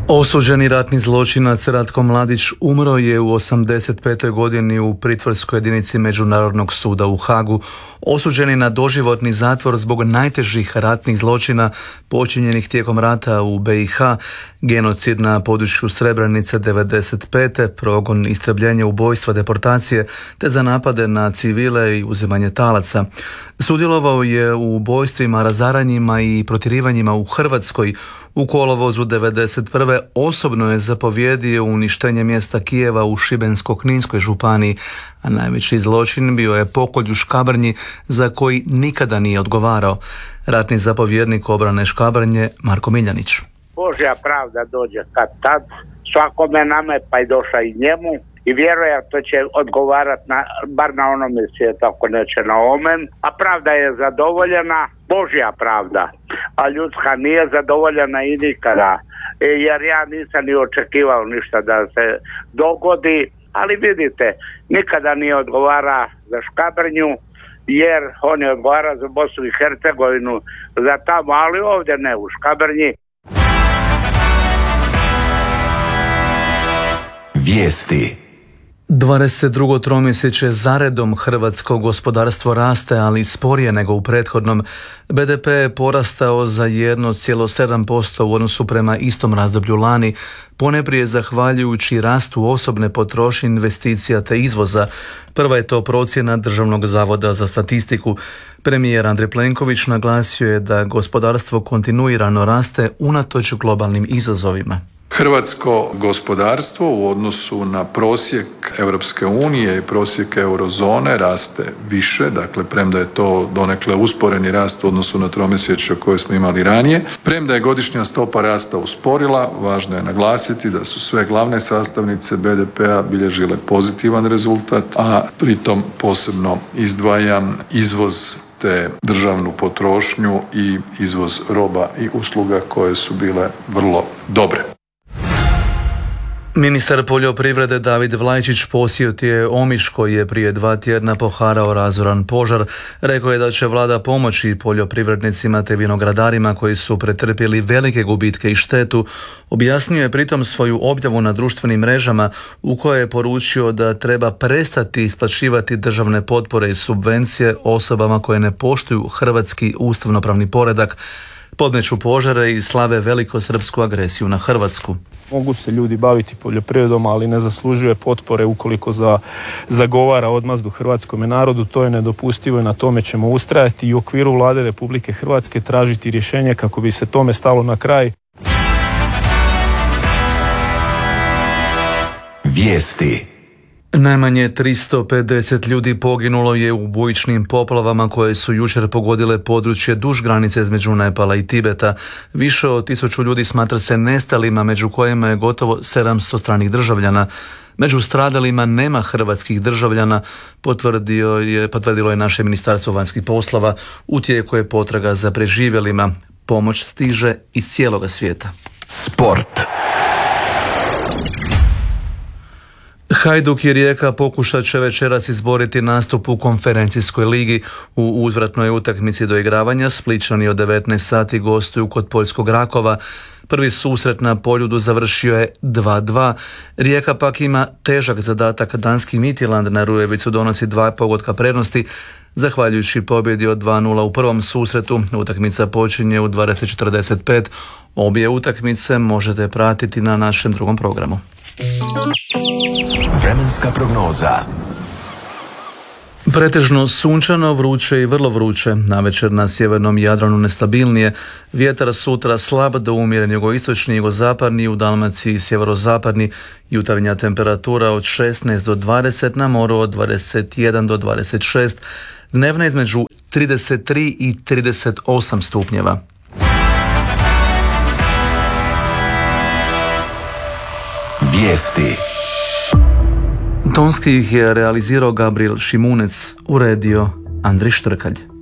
Osuđeni ratni zločinac Ratko Mladić umro je u 85. godini u pritvorskoj jedinici Međunarodnog suda u Hagu, osuđeni na doživotni zatvor zbog najtežih ratnih zločina počinjenih tijekom rata u BiH, genocid na području Srebrenice 95., progon, istrebljenje, ubojstva, deportacije, te za napade na civile i uzimanje talaca. Sudjelovao je u ubojstvima, razaranjima i protjerivanjima u Hrvatskoj. U kolovozu 1991. osobno je zapovjedio uništenje mjesta Kijeva u Šibensko-kninskoj županiji, a najveći zločin bio je pokolj u Škabrnji za koji nikada nije odgovarao. Ratni zapovjednik obrane Škabrnje Marko Miljanić. Božja pravda dođe kad tad, svakome nama pa i došla i njemu i vjerojatno će odgovarati bar na onome svijetu, ako neće na omen, a pravda je zadovoljena, Božja pravda, a ljudska nije zadovoljena i nikada, jer ja nisam ni očekivao ništa da se dogodi, ali vidite, nikada nije odgovara za Škabrnju, jer on je odgovara za Bosnu i Hercegovinu, za tamo, ali ovdje ne, u Škabrnji. Vijesti. 22. tromjesečje zaredom hrvatsko gospodarstvo raste, ali sporije nego u prethodnom. BDP je porastao za 1,7% u odnosu prema istom razdoblju lani, ponajprije zahvaljujući rastu osobne potrošnje, investicija te izvoza. Prva je to procjena Državnog zavoda za statistiku. Premijer Andrej Plenković naglasio je da gospodarstvo kontinuirano raste unatoč globalnim izazovima. Hrvatsko gospodarstvo u odnosu na prosjek Europske unije i prosjek eurozone raste više, dakle premda je to donekle usporeni rast u odnosu na tromjesečje koje smo imali ranije. Premda je godišnja stopa rasta usporila, važno je naglasiti da su sve glavne sastavnice BDP-a bilježile pozitivan rezultat, a pritom posebno izdvajam izvoz te državnu potrošnju i izvoz roba i usluga koje su bile vrlo dobre. Ministar poljoprivrede David Vlajčić posjetio je Omiš koji je prije 2 tjedna poharao razoran požar. Rekao je da će vlada pomoći poljoprivrednicima te vinogradarima koji su pretrpjeli velike gubitke i štetu. Objasnio je pritom svoju objavu na društvenim mrežama u kojoj je poručio da treba prestati isplaćivati državne potpore i subvencije osobama koje ne poštuju hrvatski ustavnopravni poredak, podmeću požare i slave velikosrpsku agresiju na Hrvatsku. Mogu se ljudi baviti poljoprivredom, ali ne zaslužuje potpore ukoliko zagovara odmazdu hrvatskome narodu. To je nedopustivo i na tome ćemo ustrajati i u okviru Vlade Republike Hrvatske tražiti rješenje kako bi se tome stalo na kraj. Vijesti. Najmanje 350 ljudi poginulo je u bujičnim poplavama koje su jučer pogodile područje duž granice između Nepala i Tibeta. Više od 1000 ljudi smatra se nestalima, među kojima je gotovo 700 stranih državljana. Među stradalima nema hrvatskih državljana, potvrdilo je naše Ministarstvo vanjskih poslova. U tijeku je potraga za preživjelima. Pomoć stiže iz cijeloga svijeta. Sport. Hajduk i Rijeka pokušat će večeras izboriti nastup u konferencijskoj ligi. U uzvratnoj utakmici doigravanja Splićani od 19 sati gostuju kod poljskog Rakova. Prvi susret na Poljudu završio je 2:2. Rijeka pak ima težak zadatak. Danski Midtjylland na Rujevicu donosi 2 pogotka prednosti. Zahvaljujući pobjedi od 2:0 u prvom susretu, utakmica počinje u 20:45. Obje utakmice možete pratiti na našem drugom programu. Vremenska prognoza. Pretežno sunčano, vruće i vrlo vruće. Navečer na sjevernom Jadranu nestabilnije. Vjetar sutra slab do umjeren jugoistočni i jugozapadni, u Dalmaciji sjeverozapadni. Jutarnja temperatura od 16 do 20, na moru od 21 do 26. Dnevna između 33 i 38 stupnjeva. Vijesti. Tonski ih je realizirao Gabriel Šimunec, uredio Andrij Štrkalj.